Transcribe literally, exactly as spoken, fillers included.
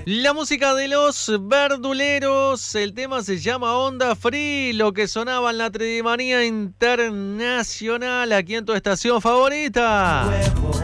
La música de los verduleros, el tema se llama Onda Free, lo que sonaba en la Tridimanía Internacional, aquí en tu estación favorita.